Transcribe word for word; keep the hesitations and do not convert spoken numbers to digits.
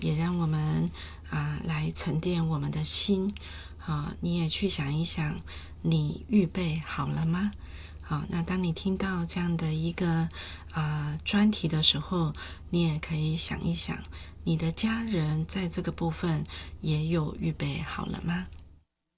也让我们啊、呃、来沉淀我们的心。啊、呃，你也去想一想，你预备好了吗？好，那当你听到这样的一个啊、呃、专题的时候，你也可以想一想，你的家人在这个部分也有预备好了吗？